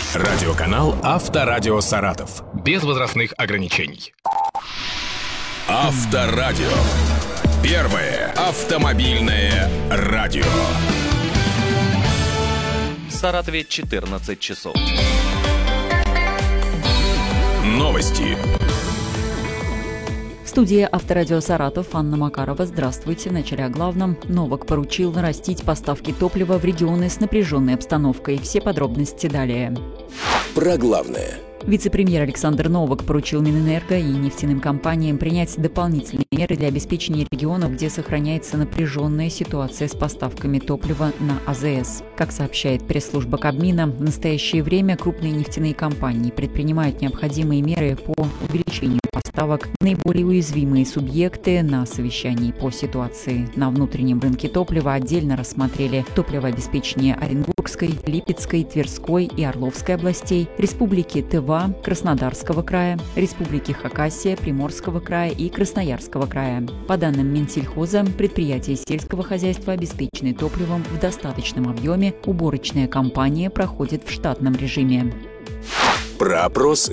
Радиоканал «Авторадио Саратов». Без возрастных ограничений. Авторадио. Первое автомобильное радио. В Саратове 14 часов. Новости. В студии «Авторадио Саратов» Анна Макарова. Здравствуйте. В начале о главном. Новак поручил нарастить поставки топлива в регионы с напряженной обстановкой. Все подробности далее. Про главное. Вице-премьер Александр Новак поручил Минэнерго и нефтяным компаниям принять дополнительные меры для обеспечения регионов, где сохраняется напряженная ситуация с поставками топлива на АЗС. Как сообщает пресс-служба Кабмина, в настоящее время крупные нефтяные компании предпринимают необходимые меры по увеличению поставок. Наиболее уязвимые субъекты на совещании по ситуации на внутреннем рынке топлива отдельно рассмотрели топливообеспечение Оренбургской, Липецкой, Тверской и Орловской областей, Республики Тыва, Краснодарского края, Республики Хакасия, Приморского края и Красноярского края. По данным Минсельхоза, предприятия сельского хозяйства обеспечены топливом в достаточном объеме, уборочная кампания проходит в штатном режиме. Про опросы.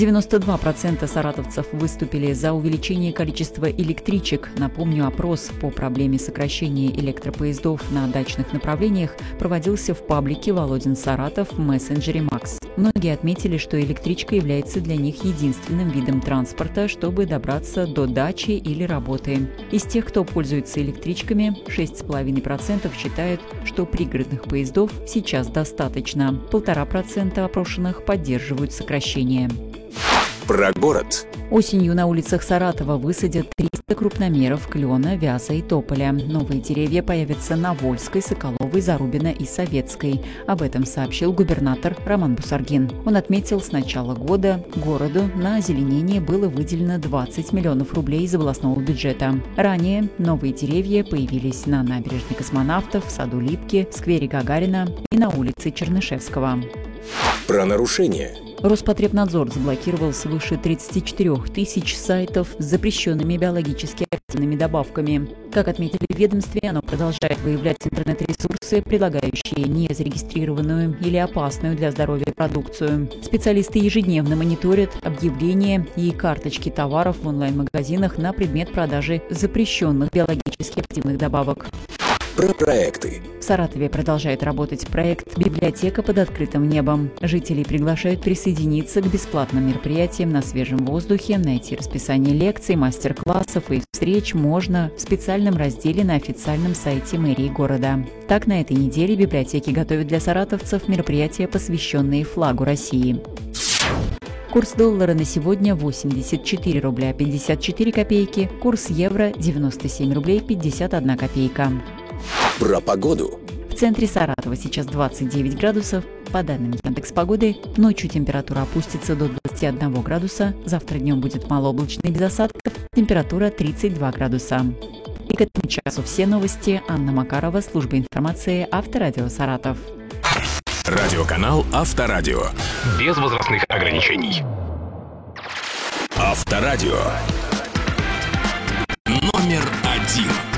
92% саратовцев выступили за увеличение количества электричек. Напомню, опрос по проблеме сокращения электропоездов на дачных направлениях проводился в паблике «Володин Саратов» в мессенджере Макс. Многие отметили, что электричка является для них единственным видом транспорта, чтобы добраться до дачи или работы. Из тех, кто пользуется электричками, 6,5% считают, что пригородных поездов сейчас достаточно. 1,5% опрошенных поддерживают сокращение. Про город. Осенью на улицах Саратова высадят 300 крупномеров клена, вяза и тополя. Новые деревья появятся на Вольской, Соколовой, Зарубино и Советской. Об этом сообщил губернатор Роман Бусаргин. Он отметил, с начала года городу на озеленение было выделено 20 миллионов рублей из областного бюджета. Ранее новые деревья появились на набережной Космонавтов, в саду Липки, в сквере Гагарина и на улице Чернышевского. Про нарушения. Роспотребнадзор заблокировал свыше 34 тысяч сайтов с запрещенными биологически активными добавками. Как отметили в ведомстве, оно продолжает выявлять интернет-ресурсы, предлагающие незарегистрированную или опасную для здоровья продукцию. Специалисты ежедневно мониторят объявления и карточки товаров в онлайн-магазинах на предмет продажи запрещенных биологически активных добавок. Про проекты. В Саратове продолжает работать проект «Библиотека под открытым небом». Жителей приглашают присоединиться к бесплатным мероприятиям на свежем воздухе, найти расписание лекций, мастер-классов и встреч можно в специальном разделе на официальном сайте мэрии города. Так, на этой неделе библиотеки готовят для саратовцев мероприятия, посвященные флагу России. Курс доллара на сегодня 84 рубля 54 копейки, курс евро 97 рублей 51 копейка. Про погоду. В центре Саратова сейчас 29 градусов. По данным Яндекс.Погоды, ночью температура опустится до 21 градуса. Завтра днем будет малооблачно и без осадков. Температура 32 градуса. И к этому часу все новости. Анна Макарова, служба информации «Авторадио Саратов». Радиоканал «Авторадио». Без возрастных ограничений. Авторадио. Номер 1.